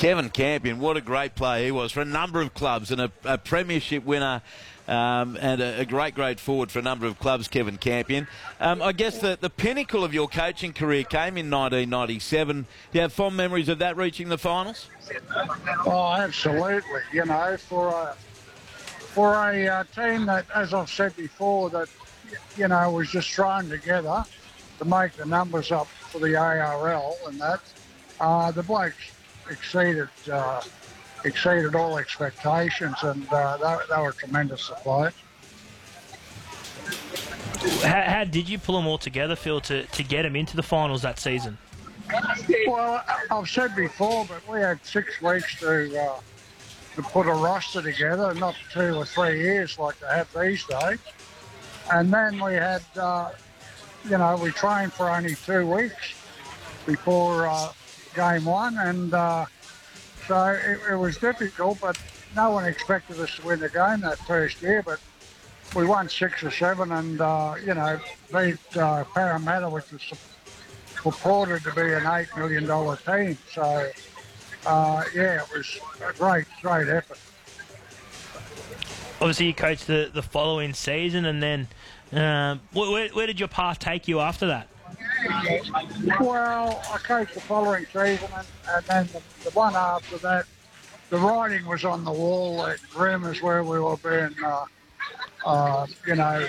Kevin Campion, what a great player he was for a number of clubs, and a premiership winner, and a great forward for a number of clubs, Kevin Campion. I guess the pinnacle of your coaching career came in 1997. Do you have fond memories of that, reaching the finals? Oh, absolutely. You know, for a team that, as I've said before, that, you know, was just thrown together to make the numbers up for the ARL and that, the blokes exceeded all expectations, and they were tremendous to play. How did you pull them all together, Phil, to get them into the finals that season? Well, I've said before, but we had 6 weeks to put a roster together, not 2 or 3 years like they have these days. And then we had, you know, we trained for only 2 weeks before game 1, and so it was difficult, but no one expected us to win the game that first year, but we won 6 or 7 and, you know, beat Parramatta, which was purported to be an $8 million team. So, yeah, it was a great effort. Obviously, you coached the following season, and then where did your path take you after that? Well, I coached the following season, and then the one after that, the writing was on the wall at rumours where we were being, you know,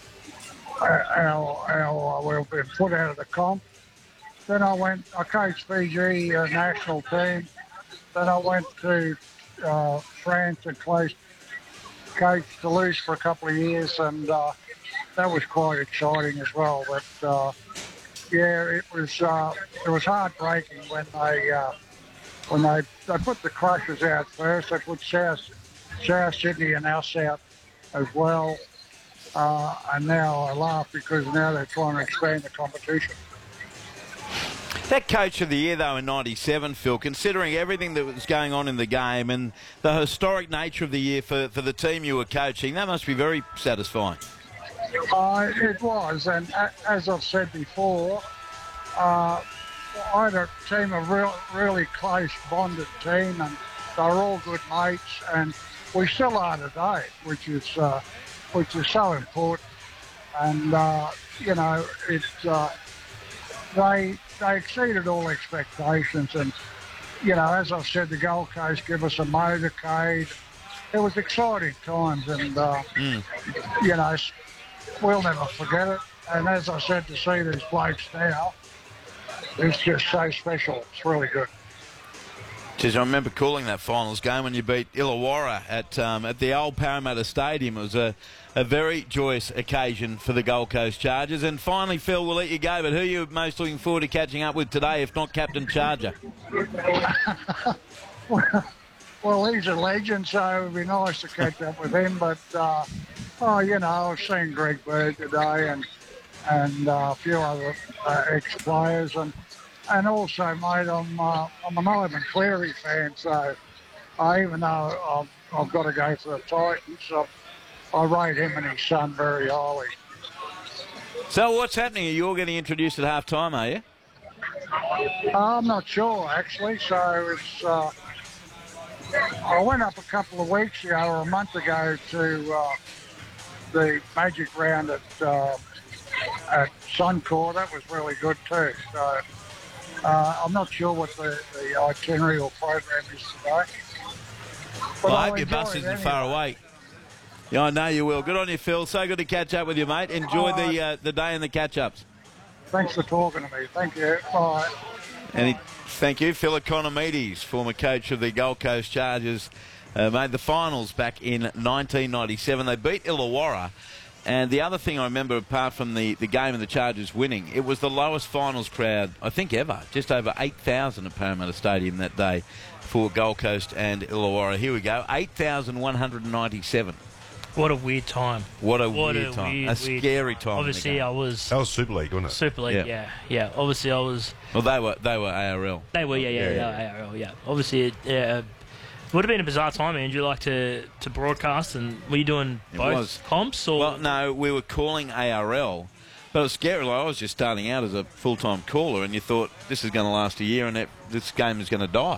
we were being put out of the comp. Then I coached Fiji national team. Then I went to France and coached Toulouse for a couple of years, and that was quite exciting as well. But yeah, it was heartbreaking when they put the Crushers out first. They put South Sydney and us out as well, and now I laugh because now they're trying to expand the competition. That Coach of the Year, though, in 97, Phil, considering everything that was going on in the game and the historic nature of the year for the team you were coaching, that must be very satisfying. It was, and as I've said before, I had a team of really close bonded team, and they were all good mates, and we still are today, which is so important. And you know, they exceeded all expectations, and you know, as I've said, the Gold Coast gave us a motorcade. It was exciting times, and you know, we'll never forget it. And as I said, to see these blokes now, it's just so special. It's really good. Geez, I remember calling that finals game when you beat Illawarra at the old Parramatta Stadium. It was a very joyous occasion for the Gold Coast Chargers. And finally, Phil, we'll let you go, but who are you most looking forward to catching up with today, if not Captain Charger? Well, he's a legend, so it would be nice to catch up with him. But, oh, you know, I've seen Greg Bird today and a few other ex-players. And also, mate, I'm an Ivan Cleary fan, so even though I've got to go for the Titans, I rate him and his son very highly. So what's happening? Are you all getting introduced at half-time, are you? I'm not sure, actually. So it's I went up a couple of weeks ago or a month ago to the Magic Round at Suncorp. That was really good too. So I'm not sure what the itinerary or program is today. Well, I hope your bus isn't far away. Yeah, I know you will. Good on you, Phil. So good to catch up with you, mate. Enjoy the day and the catch-ups. Thanks for talking to me. Thank you. Bye. Thank you. Phil Economides, former coach of the Gold Coast Chargers, made the finals back in 1997. They beat Illawarra. And the other thing I remember, apart from the game and the Chargers winning, it was the lowest finals crowd, I think, ever. Just over 8,000 at Parramatta Stadium that day for Gold Coast and Illawarra. Here we go, 8,197. What a weird time. What a weird time. Scary time. Obviously, I was... That was Super League, wasn't it? Super League, yeah. Obviously, I was... Well, they were ARL. They were, ARL, yeah. Obviously, it would have been a bizarre time, Andrew, like to broadcast, and were you doing both comps? Or? Well, no, we were calling ARL, but it was scary. Like, I was just starting out as a full-time caller, and you thought, this is going to last a year, and this game is going to die.